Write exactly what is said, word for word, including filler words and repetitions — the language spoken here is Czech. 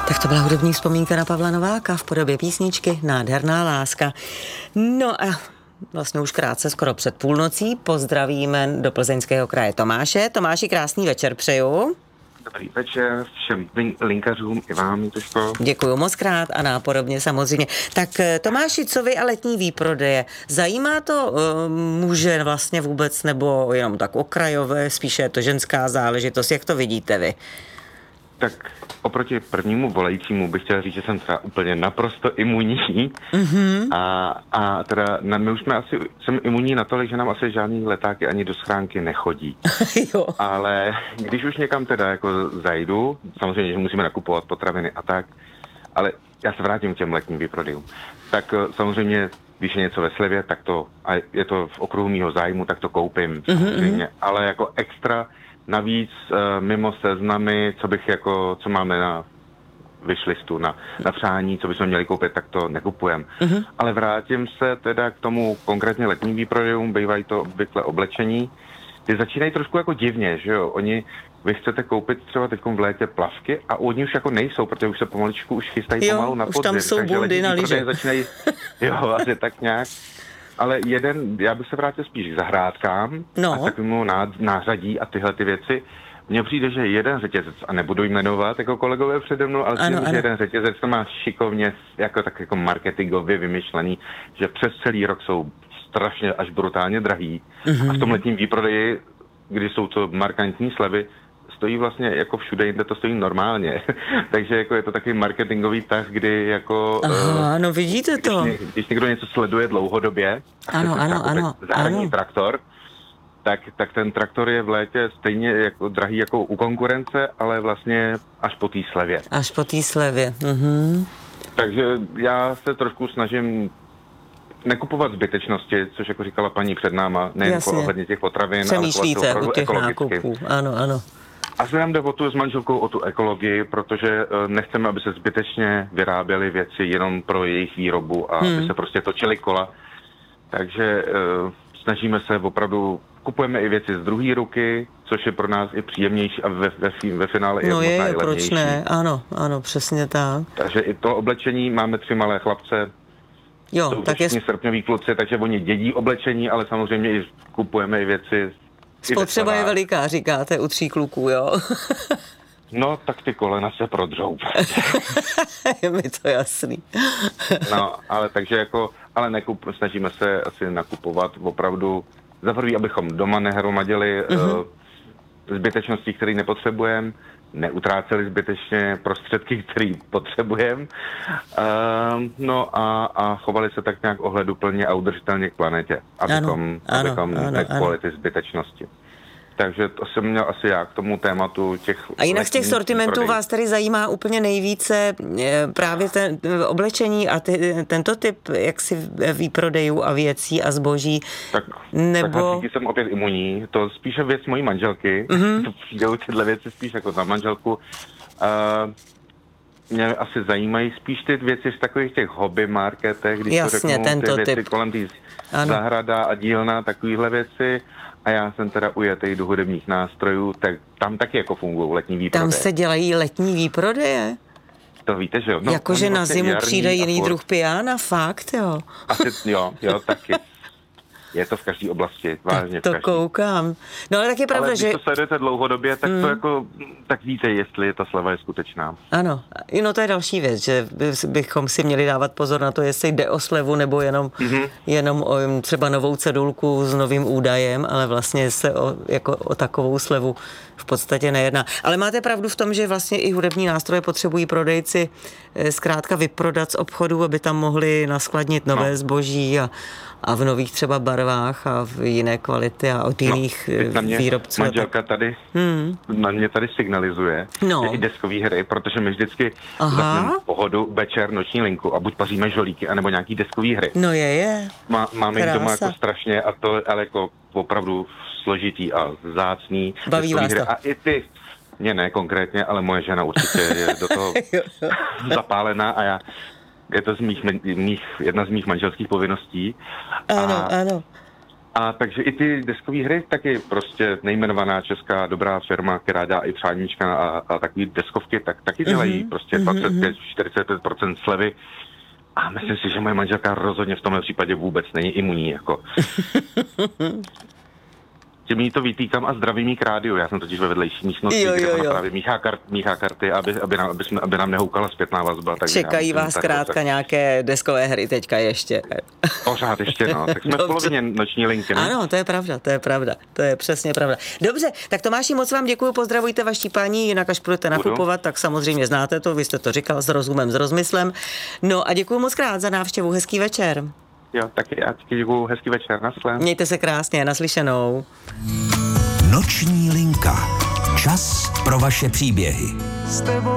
Tak to byla hudební vzpomínka na Pavla Nováka v podobě písničky Nádherná láska. No a vlastně už krátce, skoro před půlnocí, pozdravíme do Plzeňského kraje Tomáše. Tomáši, krásný večer přeju. Dobrý večer všem linkařům i vám, Jituško. Děkuju moc krát a nápodobně samozřejmě. Tak Tomáši, co vy a letní výprodeje? Zajímá to uh, muže vlastně vůbec, nebo jenom tak okrajové, spíše je to ženská záležitost? Jak to vidíte vy? Tak oproti prvnímu volajícímu bych chtěl říct, že jsem třeba úplně naprosto imunní. Mm-hmm. A, a teda na, my už jsme asi, jsem imunní natolik, že nám asi žádný letáky ani do schránky nechodí. Jo. Ale když už někam teda jako zajdu, samozřejmě, že musíme nakupovat potraviny a tak, ale já se vrátím k těm letním výprodejům. Tak samozřejmě, když je něco ve slevě, tak to, a je to v okruhu mýho zájmu, tak to koupím samozřejmě, mm-hmm. ale jako extra navíc mimo seznamy, co bych jako, co máme na wishlistu, na, na přání, co bychom měli koupit, tak to nekupujeme. Uh-huh. Ale vrátím se teda k tomu konkrétně letním výprodejům, bývají to obvykle oblečení. Ty začínají trošku jako divně, že jo? Oni, vy chcete koupit třeba teď v létě plavky a oni už jako nejsou, protože už se pomaličku už chystají jo, pomalu na podzim. už tam jsou bundy na lyže. Začínají, jo, asi tak nějak. Ale jeden, já bych se vrátil spíš k zahrádkám no. a takovému nářadí a tyhle ty věci. Mně přijde, že jeden řetězec, a nebudu jmenovat jako kolegové přede mnou, ale přijde, že jeden řetězec to má šikovně jako tak jako marketingově vymyšlený, že přes celý rok jsou strašně až brutálně drahý. Mm-hmm. A v tom letním výprodeji, kdy jsou to markantní slevy, stojí vlastně jako všude jinde to stojí normálně. Takže jako je to takový marketingový tah, kdy jako... Aha, uh, no vidíte když, to. Když, když někdo něco sleduje dlouhodobě, ano, ano, ano, zahradní ano. traktor, tak, tak ten traktor je v létě stejně jako drahý jako u konkurence, ale vlastně až po té slevě. Až po té slevě. Mhm. Takže já se trošku snažím nekupovat zbytečnosti, což jako říkala paní před náma, nejen jako ohledně těch potravin, přemýšlíte ale u těch nákupů. Ano, ano. A se nám jde o tu s manželkou o tu ekologii, protože uh, nechceme, aby se zbytečně vyráběly věci jenom pro jejich výrobu a hmm. aby se prostě točily kola. Takže uh, snažíme se opravdu, kupujeme i věci z druhé ruky, což je pro nás i příjemnější a ve, ve, ve finále no je je, možná i proč ne? Ano, ano, přesně tak. Takže i to oblečení, máme tři malé chlapce, jo, jsou tak to je... srpňoví kluci, takže oni dědí oblečení, ale samozřejmě i kupujeme i věci. Spotřeba je veliká, říkáte, u tří kluků, jo? No, tak ty kolena se prodřou. Je mi to jasný. No, ale takže jako, ale nekup, snažíme se asi nakupovat opravdu, za prvý, abychom doma nehromadili uh-huh. uh, zbytečnosti, které nepotřebujeme, neutráceli zbytečně prostředky, které potřebujeme, uh, no a, a chovali se tak nějak ohleduplně a udržitelně k planetě, abychom, ano, abychom ano, nekupovali ty zbytečnosti. Takže to jsem měl asi já k tomu tématu těch... A jinak z těch sortimentů prodej. Vás tady zajímá úplně nejvíce právě ten oblečení a ty, tento typ jaksi výprodejů a věcí a zboží, tak, nebo... Tak jsem opět imunní, to spíše věc mojí manželky, mm-hmm. to přijdou tyhle věci spíš jako za manželku. Uh, mě asi zajímají spíš ty věci v takových těch hobby marketech, když jasně, to řeknu, tento ty věci typ. kolem té zahrada a dílna, takovýhle věci. A já jsem teda ujetej do hudebních nástrojů, tak tam taky jako fungují letní výprodeje. Tam se dělají letní výprodeje? To víte, že jo? No, jakože na zimu přijde jiný druh pijána, fakt, jo? Asi, jo, jo, taky. Je to v každé oblasti, vážně to v každý. koukám. No ale tak je pravda, ale že... když to sledujete dlouhodobě, tak mm. to jako, tak víte, jestli ta sleva je skutečná. Ano, no to je další věc, že bychom si měli dávat pozor na to, jestli jde o slevu, nebo jenom, mm-hmm. jenom o třeba novou cedulku s novým údajem, ale vlastně se o, jako o takovou slevu v podstatě nejedná. Ale máte pravdu v tom, že vlastně i hudební nástroje potřebují prodejci zkrátka vyprodat z obchodu, aby tam mohli naskladnit nové no. zboží a a v nových třeba barvách a v jiné kvality a od jiných no, na mě výrobců. Manželka tady hmm. na mě tady signalizuje no. i deskové hry, protože my vždycky zapneme pohodu, večer, noční linku a buď paříme žolíky, anebo nějaký deskové hry. No je, je. Má, máme jich doma jako strašně a to ale jako opravdu složitý a vzácný. Baví vás hry. to. A i ty, mě ne konkrétně, ale moje žena určitě je do toho zapálená a já je to z mých, mých, jedna z mých manželských povinností. Ano, a, ano. A takže i ty deskové hry, taky prostě nejmenovaná česká dobrá firma, která dělá i přáníčka a, a takové deskovky, tak taky dělají mm-hmm. prostě dvacet pět až čtyřicet pět procent slevy. A myslím si, že moje manželka rozhodně v tomhle případě vůbec není imunní, jako. Tím jí to vytýkám a zdravím jí k rádiu. Já jsem totiž ve vedlejší místnosti, jo, jo, kde ona jo. právě míchá, kart, míchá karty, aby, aby, nám, aby, jsme, aby nám nehoukala zpětná vazba. Čekají vás zkrátka tak... nějaké deskové hry teďka ještě. Pořád ještě, no. Tak jsme v polovině noční linky, ne? Ano, to je pravda, to je pravda. To je přesně pravda. Dobře, tak Tomáši, moc vám děkuju, pozdravujte vaši paní, jinak až budete nakupovat, tak samozřejmě znáte to, vy jste to říkal s rozumem, s rozmyslem. No a děkuju moc krát za návštěvu, hezký večer. Jo, taky já taky děkuju, hezký večer, naschle. Mějte se krásně, naslyšenou. Noční linka. Čas pro vaše příběhy.